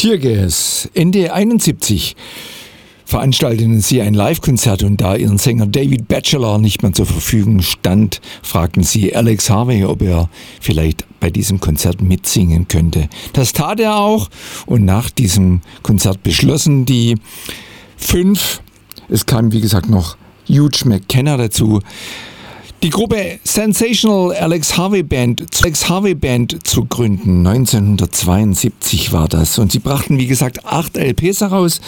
Teargas. Ende 71 veranstalteten sie ein Live-Konzert und da ihren Sänger David Batchelor nicht mehr zur Verfügung stand, fragten sie Alex Harvey, ob er vielleicht bei diesem Konzert mitsingen könnte. Das tat er auch und nach diesem Konzert beschlossen die 5, es kam wie gesagt noch Hugh McKenna dazu, die Gruppe Sensational Alex Harvey Band zu gründen. 1972 war das. Und sie brachten, wie gesagt, 8 LPs heraus.